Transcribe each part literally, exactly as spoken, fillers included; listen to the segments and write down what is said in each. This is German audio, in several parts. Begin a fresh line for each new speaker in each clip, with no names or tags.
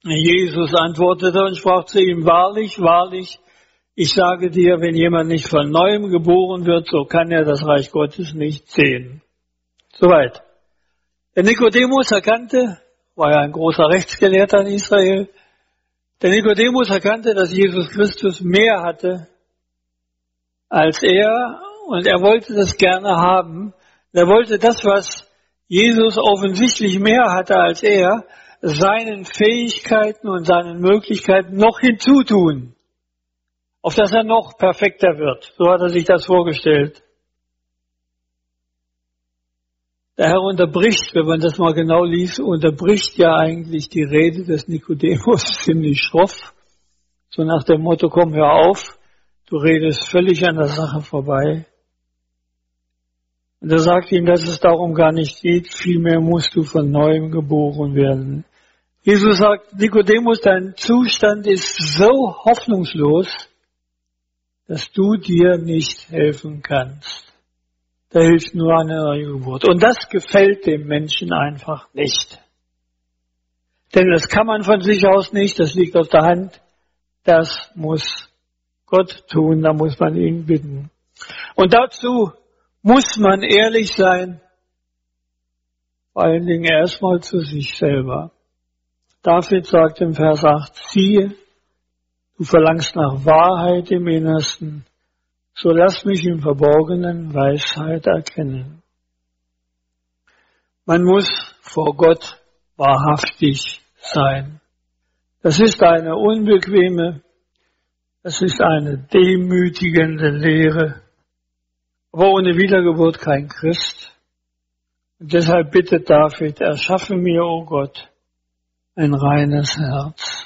Jesus antwortete und sprach zu ihm, wahrlich, wahrlich, ich sage dir, wenn jemand nicht von Neuem geboren wird, so kann er das Reich Gottes nicht sehen. Soweit. Der Nikodemus erkannte, war ja ein großer Rechtsgelehrter in Israel, der Nikodemus erkannte, dass Jesus Christus mehr hatte als er, und er wollte das gerne haben. Er wollte das, was Jesus offensichtlich mehr hatte als er, seinen Fähigkeiten und seinen Möglichkeiten noch hinzutun, auf dass er noch perfekter wird. So hat er sich das vorgestellt. Der Herr unterbricht, wenn man das mal genau liest, unterbricht ja eigentlich die Rede des Nikodemus ziemlich schroff. So nach dem Motto, komm, hör auf, du redest völlig an der Sache vorbei. Und er sagt ihm, dass es darum gar nicht geht, vielmehr musst du von Neuem geboren werden. Jesus sagt, Nikodemus, dein Zustand ist so hoffnungslos, dass du dir nicht helfen kannst. Da hilft nur eine neue Geburt. Und das gefällt dem Menschen einfach nicht. Denn das kann man von sich aus nicht, das liegt auf der Hand. Das muss Gott tun, da muss man ihn bitten. Und dazu muss man ehrlich sein, vor allen Dingen erstmal zu sich selber. David sagt im Vers acht, siehe, du verlangst nach Wahrheit im Innersten, so lass mich im Verborgenen Weisheit erkennen. Man muss vor Gott wahrhaftig sein. Das ist eine unbequeme, das ist eine demütigende Lehre, aber ohne Wiedergeburt kein Christ. Und deshalb bittet David, erschaffe mir, o Gott, ein reines Herz.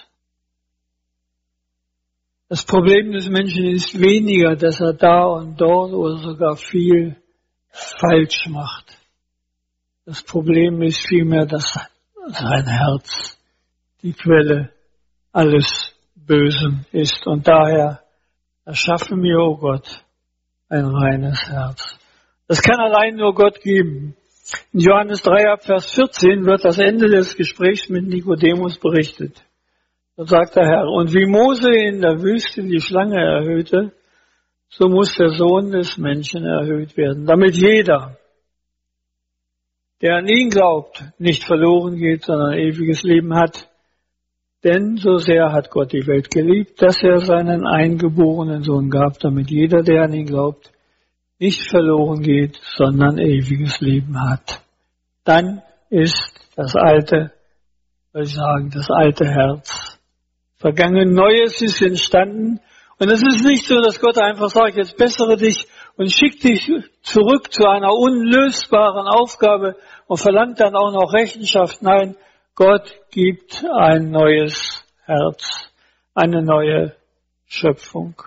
Das Problem des Menschen ist weniger, dass er da und dort oder sogar viel falsch macht. Das Problem ist vielmehr, dass sein Herz die Quelle alles Bösen ist. Und daher erschaffe mir, o Gott, ein reines Herz. Das kann allein nur Gott geben. In Johannes drei, ab Vers vierzehn wird das Ende des Gesprächs mit Nikodemus berichtet. Da sagt der Herr, und wie Mose in der Wüste die Schlange erhöhte, so muss der Sohn des Menschen erhöht werden, damit jeder, der an ihn glaubt, nicht verloren geht, sondern ewiges Leben hat. Denn so sehr hat Gott die Welt geliebt, dass er seinen eingeborenen Sohn gab, damit jeder, der an ihn glaubt, nicht verloren geht, sondern ewiges Leben hat. Dann ist das alte, soll ich sagen, das alte Herz vergangen, Neues ist entstanden. Und es ist nicht so, dass Gott einfach sagt, jetzt bessere dich und schick dich zurück zu einer unlösbaren Aufgabe und verlangt dann auch noch Rechenschaft. Nein, Gott gibt ein neues Herz, eine neue Schöpfung.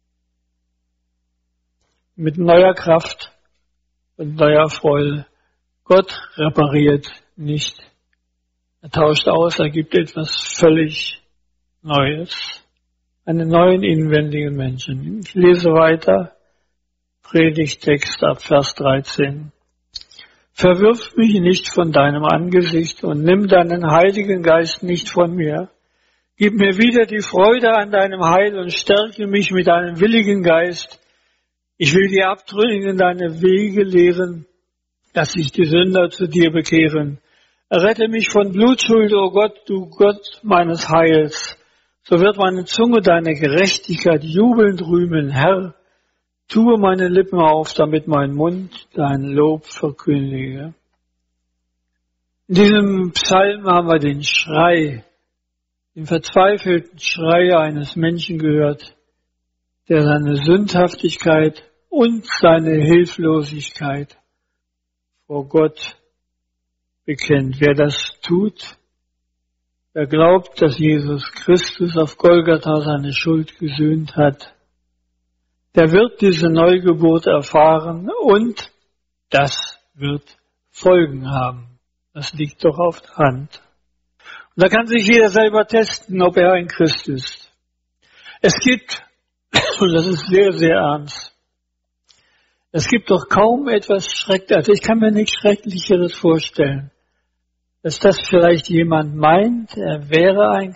Mit neuer Kraft und neuer Freude. Gott repariert nicht. Er tauscht aus, er gibt etwas völlig Neues. Einen neuen inwendigen Menschen. Ich lese weiter. Predigtext ab Vers dreizehn. Verwirf mich nicht von deinem Angesicht und nimm deinen Heiligen Geist nicht von mir. Gib mir wieder die Freude an deinem Heil und stärke mich mit deinem willigen Geist. Ich will die Abtrünnigen deine Wege lehren, dass sich die Sünder zu dir bekehren. Errette mich von Blutschuld, o Gott, du Gott meines Heils. So wird meine Zunge deine Gerechtigkeit jubelnd rühmen. Herr, tue meine Lippen auf, damit mein Mund dein Lob verkündige. In diesem Psalm haben wir den Schrei, den verzweifelten Schrei eines Menschen gehört, der seine Sündhaftigkeit und seine Hilflosigkeit vor Gott bekennt. Wer das tut, wer glaubt, dass Jesus Christus auf Golgatha seine Schuld gesühnt hat, der wird diese Neugeburt erfahren und das wird Folgen haben. Das liegt doch auf der Hand. Und da kann sich jeder selber testen, ob er ein Christ ist. Es gibt, und das ist sehr, sehr ernst, es gibt doch kaum etwas Schreckliches, also ich kann mir nichts Schrecklicheres vorstellen, dass das vielleicht jemand meint, er wäre ein